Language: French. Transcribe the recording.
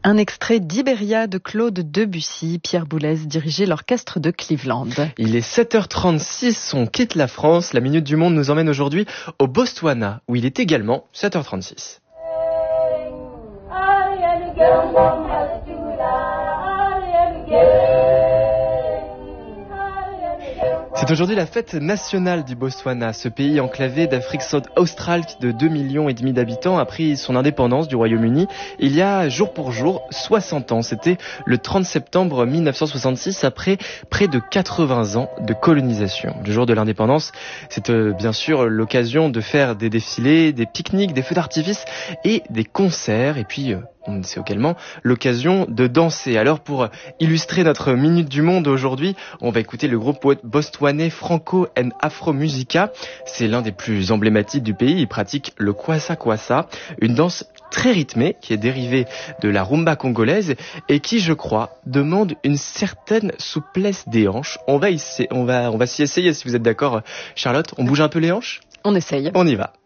Un extrait d'Iberia de Claude Debussy. Pierre Boulez dirigeait l'orchestre de Cleveland. Il est 7h36, on quitte la France. La Minute du Monde nous emmène aujourd'hui au Botswana, où il est également 7h36. C'est aujourd'hui la fête nationale du Botswana. Ce pays enclavé d'Afrique australe de 2,5 millions d'habitants a pris son indépendance du Royaume-Uni il y a jour pour jour 60 ans. C'était le 30 septembre 1966 après près de 80 ans de colonisation. Le jour de l'indépendance, c'est bien sûr l'occasion de faire des défilés, des pique-niques, des feux d'artifice et des concerts. Et puis c'est également l'occasion de danser. Alors pour illustrer notre Minute du Monde aujourd'hui, on va écouter le groupe botswanais Franco and Afro Musica. C'est l'un des plus emblématiques du pays. Il pratique le kwassa kwassa, une danse très rythmée qui est dérivée de la rumba congolaise et qui, je crois, demande une certaine souplesse des hanches. On va s'y essayer si vous êtes d'accord, Charlotte. On bouge un peu les hanches ? On essaye. On y va.